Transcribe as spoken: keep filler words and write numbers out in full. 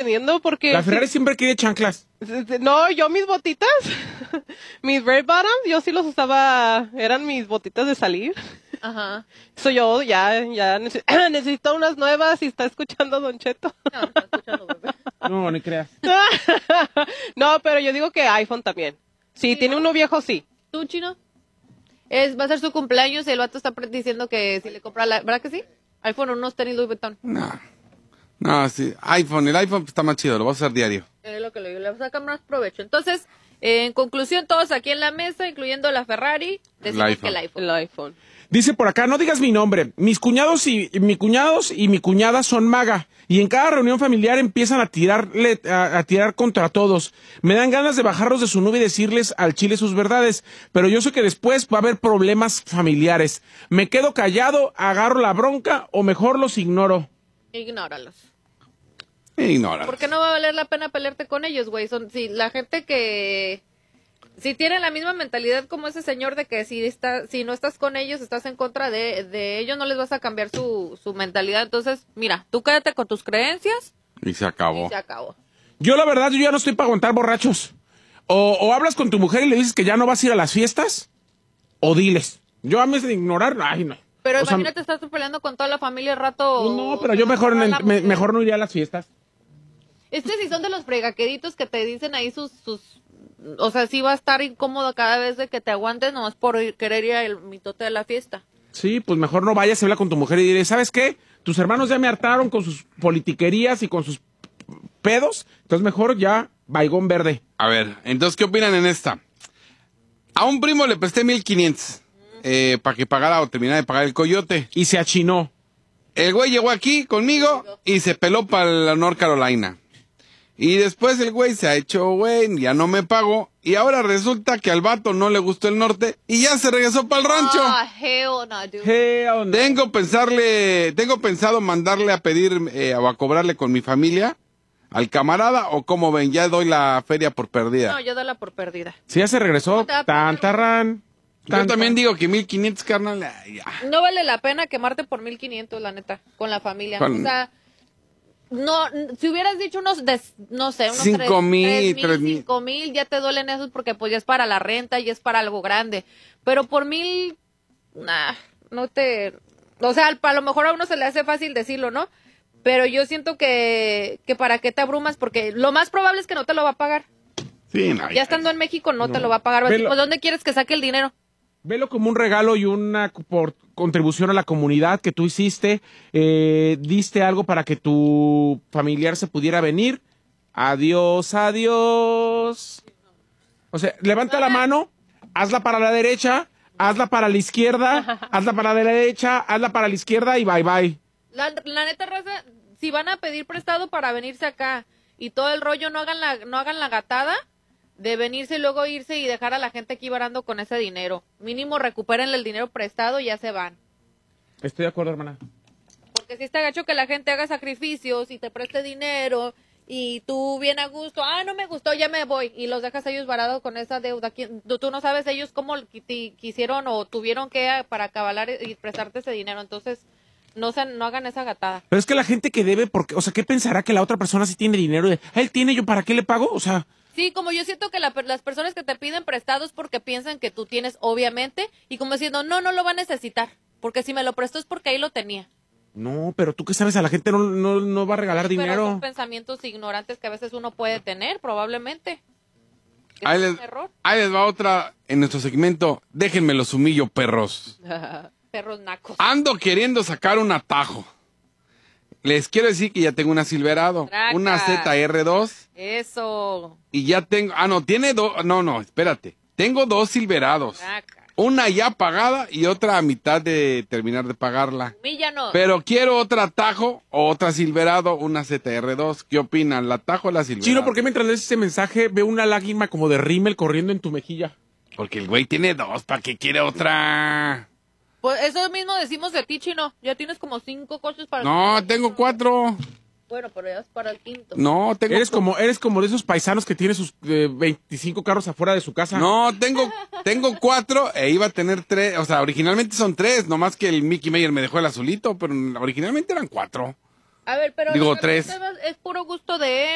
entendiendo porque... La Ferrari siempre quiere chanclas. No, yo mis botitas, mis red bottoms, yo sí los usaba, eran mis botitas de salir. Ajá. Soy yo, ya, ya neces necesito unas nuevas y está escuchando Don Cheto. No, está escuchando, bebé. No, ni creas. No, pero yo digo que iPhone también. Si Sí, tiene ¿no? uno viejo, sí. ¿Tú, Chino? Es, va a ser su cumpleaños y el vato está pre- diciendo que si le compra la... ¿Verdad que sí? iPhone, unos tenis Louis Vuitton. No. No, sí. iPhone, el iPhone está más chido, lo vas a usar diario. Es lo que le, le saca más provecho. Entonces, eh, en conclusión, todos aquí en la mesa, incluyendo la Ferrari, decimos iPhone. que el iPhone. El iPhone. Dice por acá, no digas mi nombre. Mis cuñados y mi cuñados y mi cuñada son maga. Y en cada reunión familiar empiezan a tirarle, a, a tirar contra todos. Me dan ganas de bajarlos de su nube y decirles al chile sus verdades. Pero yo sé que después va a haber problemas familiares. Me quedo callado, agarro la bronca o mejor los ignoro. Ignóralos. Ignora. Porque no va a valer la pena pelearte con ellos, güey. Son, si la gente que... Si tienen la misma mentalidad como ese señor de que si está, si no estás con ellos, estás en contra de, de ellos, no les vas a cambiar su, su mentalidad. Entonces, mira, tú quédate con tus creencias Y se acabó. y se acabó. Yo la verdad, yo ya no estoy para aguantar borrachos. O, o hablas con tu mujer y le dices que ya no vas a ir a las fiestas, o diles. Yo a mí de ignorar, ay no. Pero O sea, imagínate, estás tú peleando con toda la familia el rato. pues no, pero yo mejor, Toda la me- mujer. mejor no iría a las fiestas. Este sí son de los fregaqueritos que te dicen ahí sus, sus, o sea, sí va a estar incómodo cada vez de que te aguantes nomás por ir- querer ir al mitote de la fiesta. Sí, pues mejor no vayas, habla con tu mujer y dile, ¿sabes qué? Tus hermanos ya me hartaron con sus politiquerías y con sus pedos, entonces mejor ya, baigón verde. A ver, entonces, ¿qué opinan en esta? A un primo le presté mil quinientos eh, para que pagara o terminara de pagar el coyote. Y se achinó. El güey llegó aquí conmigo y se peló para la North Carolina. Y después el güey se ha hecho güey, ya no me pagó. Y ahora resulta que al vato no le gustó el norte y ya se regresó para el rancho. Ah, hell no, dude. Hell no. Tengo pensarle, tengo pensado mandarle a pedir eh, o a cobrarle con mi familia al camarada o como ven, ya doy la feria por perdida. No, yo dala por perdida. Si ya se regresó, ¿Cómo te va a pagar? tan tarrán. Yo también digo que mil quinientos, carnal, ay, ya. No vale la pena quemarte por mil quinientos, la neta, con la familia. Con- O sea, no, n- si hubieras dicho unos, de, no sé, unos Cinco tres- mil, tres tres mil. cinco mil, ya te duelen esos porque pues ya es para la renta y es para algo grande. Pero por mil, nah, no te, o sea, a lo mejor a uno se le hace fácil decirlo, ¿no? Pero yo siento que, que para qué te abrumas, porque lo más probable es que no te lo va a pagar. Sí, no, Ya estando en México no, te lo va a pagar. Vas a decir, Velo. pues, ¿dónde quieres que saque el dinero? Velo como un regalo y una co- por contribución a la comunidad que tú hiciste. Eh, diste algo para que tu familiar se pudiera venir. Adiós, adiós. O sea, levanta la mano, hazla para la derecha, hazla para la izquierda, hazla para la derecha, hazla para la izquierda y bye bye. La, la neta, raza, si van a pedir prestado para venirse acá y todo el rollo, no hagan la, no hagan la gatada de venirse y luego irse y dejar a la gente aquí varando con ese dinero. Mínimo recuperen el dinero prestado y ya se van. Estoy de acuerdo, hermana. Porque si está gacho que la gente haga sacrificios y te preste dinero y tú bien a gusto, ah, no me gustó, ya me voy, y los dejas a ellos varados con esa deuda. ¿Quién- Tú tú no sabes ellos cómo qui- ti- quisieron o tuvieron que para acabalar y prestarte ese dinero. Entonces, no, se, no hagan esa gatada. Pero es que la gente que debe, porque, o sea, ¿qué pensará que la otra persona sí tiene dinero? De, "Ah, él tiene, yo para qué le pago? O sea, Sí, como yo siento que la per- las personas que te piden prestados porque piensan que tú tienes, obviamente, y como diciendo, no, no lo va a necesitar, porque si me lo prestó es porque ahí lo tenía. no, pero tú qué sabes, a la gente no, no, no va a regalar Pero dinero. son pensamientos ignorantes que a veces uno puede tener, probablemente. Ese Ahí es les, un error. ahí les va otra en nuestro segmento. Déjenme los humillo, perros. Perros nacos. Ando queriendo sacar un atajo. Les quiero decir que ya tengo una Silverado, Traca. una Z R dos Eso. y ya tengo... Ah, no, tiene dos... No, no, espérate. Tengo dos Silverados. Traca. Una ya pagada y otra a mitad de terminar de pagarla. Humíllanos. Pero quiero otro atajo o otra Silverado, una Z R dos. ¿Qué opinan? ¿La atajo o la Silverado? Chino, ¿por qué mientras lees ese mensaje veo una lágrima como de rímel corriendo en tu mejilla? Porque el güey tiene dos, ¿para qué quiere otra? Pues eso mismo decimos de ti, Chino. Ya tienes como cinco coches para... No, tengo cuatro. Bueno, pero ya es para el quinto. No, tengo... Eres como, eres como de esos paisanos que tienen sus eh, veinticinco carros afuera de su casa. No, tengo, tengo cuatro e iba a tener tres. O sea, originalmente son tres, nomás que el Mickey Mayer me dejó el azulito, pero originalmente eran cuatro. A ver, pero... Digo, la tres. pregunta Es puro gusto de él.